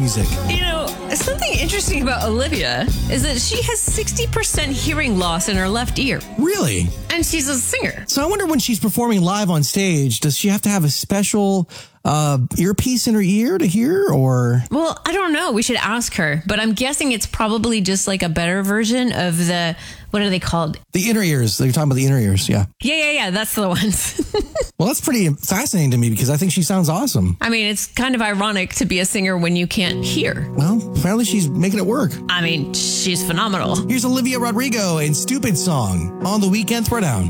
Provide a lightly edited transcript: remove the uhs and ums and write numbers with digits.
music. Something interesting about Olivia is that she has 60% hearing loss in her left ear. Really? And she's a singer. So I wonder when she's performing live on stage, does she have to have a special earpiece in her ear to hear, or? Well, I don't know. We should ask her. But I'm guessing it's probably just like a better version of the, what are they called? The inner ears. You're talking about the inner ears, yeah. Yeah. That's the ones. Well, that's pretty fascinating to me because I think she sounds awesome. I mean, it's kind of ironic to be a singer when you can't hear. Well, apparently she's making it work. I mean, she's phenomenal. Here's Olivia Rodrigo and Stupid Song on the Weekend Throwdown.